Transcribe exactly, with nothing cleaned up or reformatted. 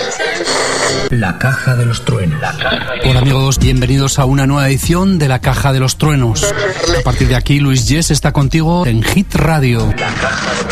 La Caja de los Truenos. Hola amigos, bienvenidos a una nueva edición de La Caja de los Truenos. A partir de aquí, Luis Yes está contigo en Hit Radio.